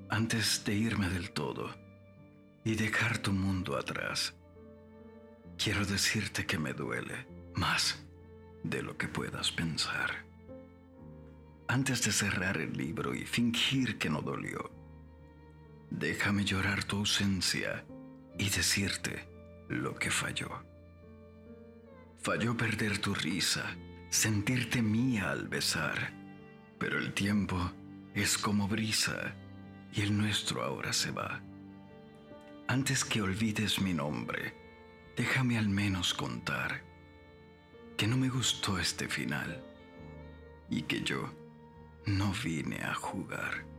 Antes de irme del todo y dejar tu mundo atrás, quiero decirte que me duele más de lo que puedas pensar. Antes de cerrar el libro y fingir que no dolió, déjame llorar tu ausencia y decirte lo que falló. Falló perder tu risa, sentirte mía al besar, pero el tiempo es como brisa y el nuestro ahora se va. Antes que olvides mi nombre, déjame al menos contar que no me gustó este final y que yo no vine a jugar.